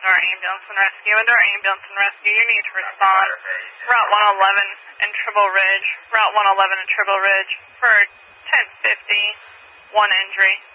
Endor Ambulance and Rescue. Endor Ambulance and Rescue, you need to respond. Route 111 and Tribble Ridge. Route 111 and Tribble Ridge for 1050, 1 injury.